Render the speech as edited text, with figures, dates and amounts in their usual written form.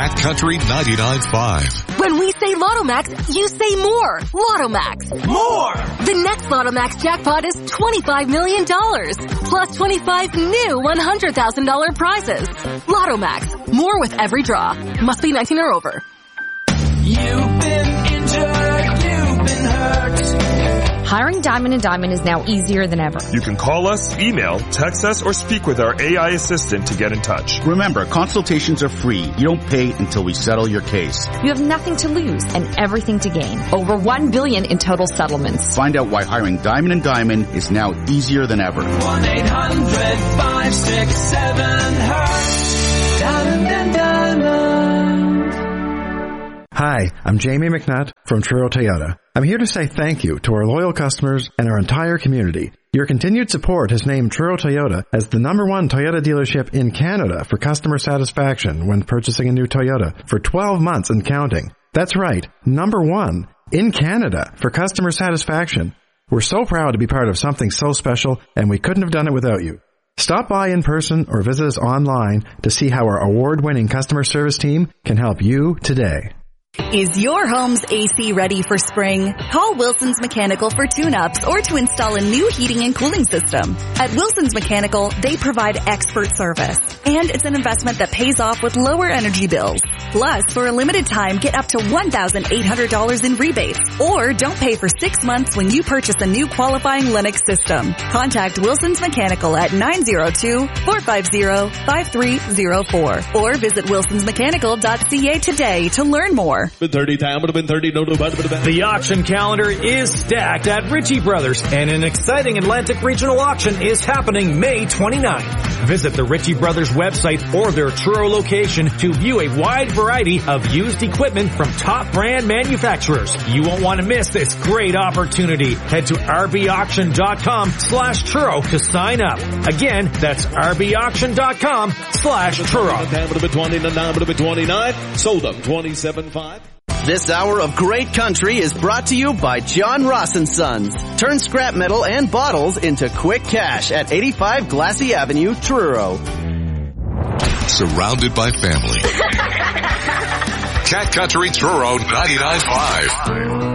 Cat Country 99.5. When we say Lotto Max, you say more. Lotto Max. More! The next Lotto Max jackpot is $25 million. Plus 25 new $100,000 prizes. Lotto Max. More with every draw. Must be 19 or over. You've been injured. You've been hurt. Hiring Diamond & Diamond is now easier than ever. You can call us, email, text us, or speak with our AI assistant to get in touch. Remember, consultations are free. You don't pay until we settle your case. You have nothing to lose and everything to gain. Over $1 billion in total settlements. Find out why hiring Diamond & Diamond is now easier than ever. 1-800-567-HURT. Diamond & Diamond. Hi, I'm Jamie McNutt from Truro Toyota. I'm here to say thank you to our loyal customers and our entire community. Your continued support has named Truro Toyota as the #1 Toyota dealership in Canada for customer satisfaction when purchasing a new Toyota for 12 months and counting. That's right, #1 in Canada for customer satisfaction. We're so proud to be part of something so special, and we couldn't have done it without you. Stop by in person or visit us online to see how our award-winning customer service team can help you today. Is your home's AC ready for spring? Call Wilson's Mechanical for tune-ups or to install a new heating and cooling system. At Wilson's Mechanical, they provide expert service, and it's an investment that pays off with lower energy bills. Plus, for a limited time, get up to $1,800 in rebates, or don't pay for 6 months when you purchase a new qualifying Lennox system. Contact Wilson's Mechanical at 902-450-5304 or visit wilsonsmechanical.ca today to learn more. The auction calendar is stacked at Ritchie Brothers, and an exciting Atlantic Regional Auction is happening May 29th. Visit the Ritchie Brothers website or their Truro location to view a wide variety of used equipment from top brand manufacturers. You won't want to miss this great opportunity. Head to rbauction.com/Truro to sign up. Again, that's rbauction.com/Truro. Sold them 27.5. This hour of Great Country is brought to you by John Ross & Sons. Turn scrap metal and bottles into quick cash at 85 Glassy Avenue, Truro. Surrounded by family. Cat Country Truro 99.5.